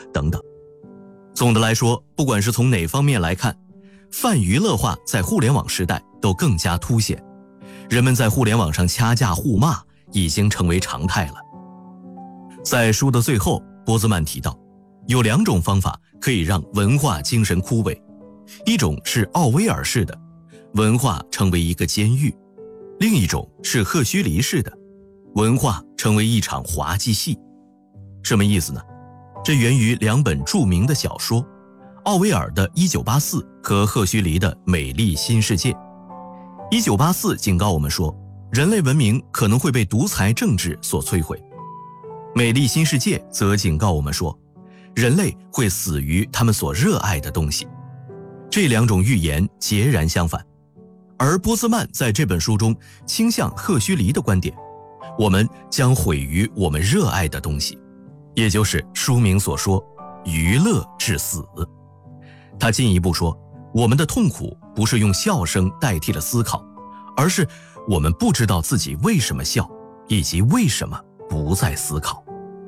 等等。总的来说，不管是从哪方面来看，泛娱乐化在互联网时代都更加凸显，人们在互联网上掐架互骂已经成为常态了。在书的最后，波兹曼提到，有2种方法可以让文化精神枯萎，一种是奥威尔式的，文化成为一个监狱；另一种是赫胥黎式的，文化成为一场滑稽戏。什么意思呢？这源于2本著名的小说，奥威尔的《1984》和赫胥黎的《美丽新世界》。1984警告我们说，人类文明可能会被独裁政治所摧毁。美丽新世界则警告我们说，人类会死于他们所热爱的东西。这2种预言截然相反，而波兹曼在这本书中倾向赫胥黎的观点，我们将毁于我们热爱的东西，也就是书名所说，娱乐致死。他进一步说，我们的痛苦不是用笑声代替了思考，而是我们不知道自己为什么笑，以及为什么不再思考。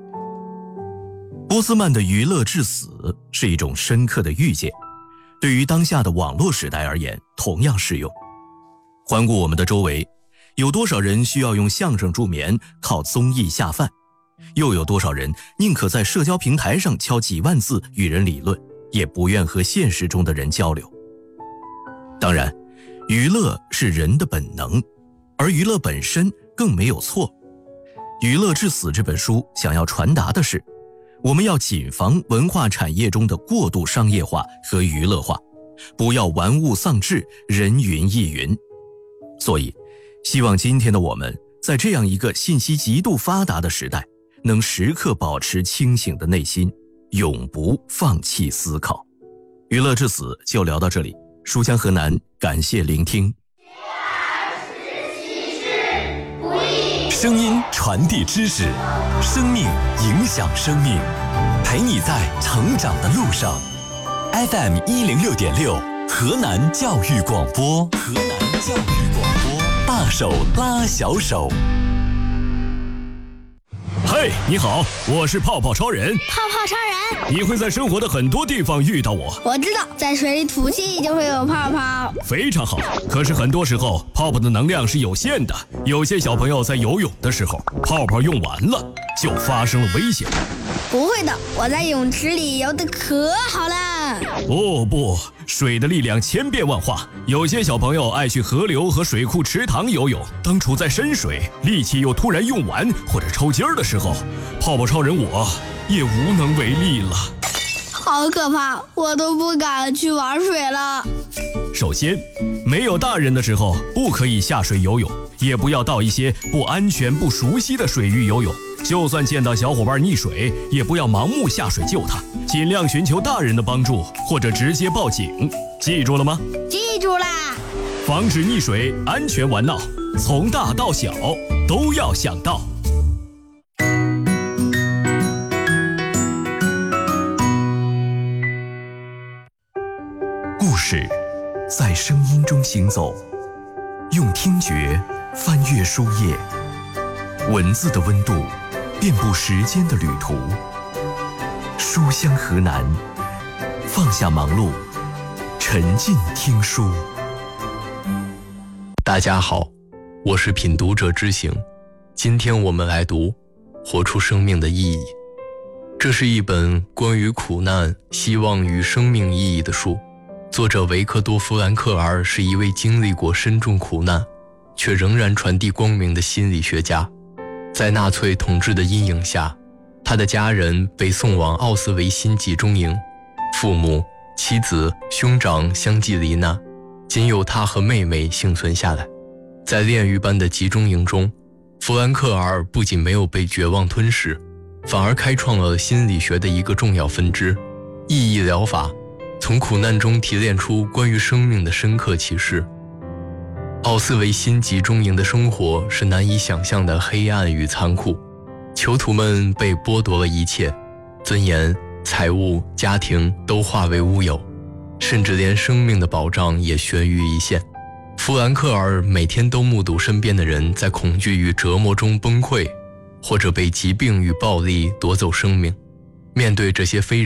波兹曼的娱乐致死是一种深刻的预见，对于当下的网络时代而言同样适用。环顾我们的周围，有多少人需要用相声助眠，靠综艺下饭？又有多少人宁可在社交平台上敲几万字与人理论，也不愿和现实中的人交流？当然，娱乐是人的本能，而娱乐本身更没有错。娱乐致死这本书想要传达的是，我们要谨防文化产业中的过度商业化和娱乐化，不要玩物丧志，人云亦云。所以，希望今天的我们在这样一个信息极度发达的时代，能时刻保持清醒的内心，永不放弃思考。娱乐至死就聊到这里，书香河南，感谢聆听。 声音传递知识，生命影响生命，陪你在成长的路上。FM 106.6，河南教育广播，河南教育广播，大手拉小手。 嘿，你好，我是泡泡超人。 泡泡超人， 你会在生活的很多地方遇到我。 我知道，在水里吐气就会有泡泡。 非常好，可是很多时候泡泡的能量是有限的，有些小朋友在游泳的时候，泡泡用完了，就发生了危险。 不会的，我在泳池里游得可好了。 哦不，水的力量千变万化，有些小朋友爱去河流和水库池塘游泳，当处在深水，力气又突然用完或者抽筋儿的时候，泡泡超人我也无能为力了。 好可怕，我都不敢去玩水了。 首先，没有大人的时候不可以下水游泳，也不要到一些不安全不熟悉的水域游泳，就算见到小伙伴溺水，也不要盲目下水救他，尽量寻求大人的帮助，或者直接报警。记住了吗？ 记住啦！ 防止溺水，安全玩闹，从大到小都要想到。 故事在声音中行走，用听觉翻阅书页，文字的温度遍布时间的旅途。书香河南，放下忙碌，沉浸听书。 大家好，我是品读者之行，今天我们来读《活出生命的意义》。这是一本关于苦难、希望与生命意义的书。作者维克多·弗兰克尔是一位经历过深重苦难，却仍然传递光明的心理学家。在纳粹统治的阴影下，他的家人被送往奥斯维辛集中营，父母、妻子、兄长相继罹难，仅有他和妹妹幸存下来。在炼狱般的集中营中，弗兰克尔不仅没有被绝望吞噬，反而开创了心理学的一个重要分支——意义疗法，从苦难中提炼出关于生命的深刻启示。奥斯维辛集中营的生活是难以想象的黑暗与残酷，囚徒们被剥夺了一切，尊严、财物、家庭都化为乌有，甚至连生命的保障也悬于一线。弗兰克尔每天都目睹身边的人在恐惧与折磨中崩溃，或者被疾病与暴力夺走生命。面对这些非